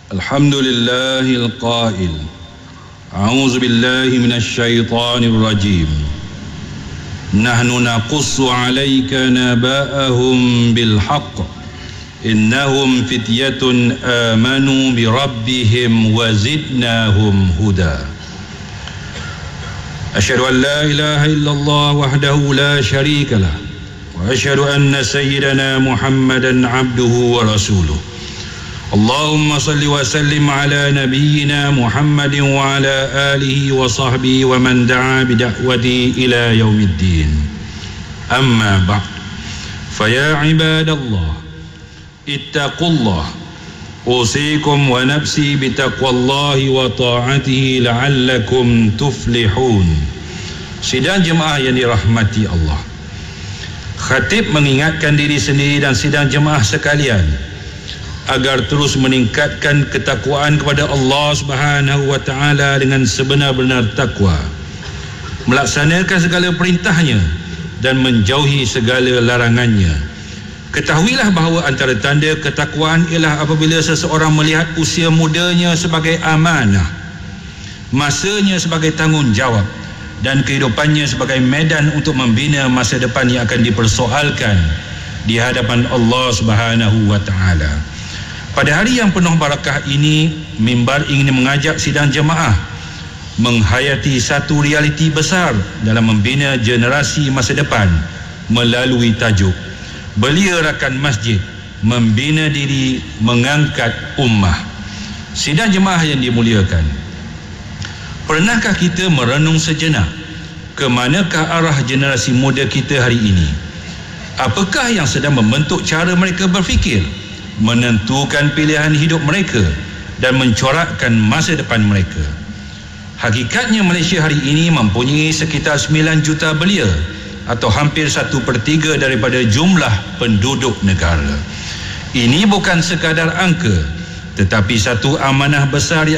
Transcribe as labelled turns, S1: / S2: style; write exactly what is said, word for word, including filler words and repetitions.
S1: الحمد لله القائل أعوذ بالله من الشيطان الرجيم نحن نقص عليك نبأهم بالحق إنهم فتية آمنوا بربهم وزدناهم هدى أشهد أن لا إله إلا الله وحده لا شريك له وأشهد أن سيدنا محمدا عبده ورسوله اللهم صل وسلم على نبينا محمد وعلى آله وصحبه ومن دعا بدعوته إلى يوم الدين أما بعد فيا عباد الله اتقوا الله أوصيكم ونفسي بتقوى الله وطاعته لعلكم تفلحون. Sidang jemaah yang dirahmati Allah, khatib mengingatkan diri sendiri dan sidang jemaah sekalian agar terus meningkatkan ketakwaan kepada Allah Subhanahu wa taala dengan sebenar-benar takwa, melaksanakan segala perintahnya dan menjauhi segala larangannya. Ketahuilah bahawa antara tanda ketakwaan ialah apabila seseorang melihat usia mudanya sebagai amanah, masanya sebagai tanggungjawab dan kehidupannya sebagai medan untuk membina masa depan yang akan dipersoalkan di hadapan Allah Subhanahu wa taala. Pada hari yang penuh barakah ini, mimbar ingin mengajak sidang jemaah menghayati satu realiti besar dalam membina generasi masa depan melalui tajuk Belia Rakan Masjid, membina diri, mengangkat ummah. Sidang jemaah yang dimuliakan, pernahkah kita merenung sejenak ke manakah arah generasi muda kita hari ini? Apakah yang sedang membentuk cara mereka berfikir, menentukan pilihan hidup mereka dan mencorakkan masa depan mereka? Hakikatnya Malaysia hari ini mempunyai sekitar sembilan juta belia atau hampir satu per tiga daripada jumlah penduduk negara. Ini bukan sekadar angka, tetapi satu amanah besar yang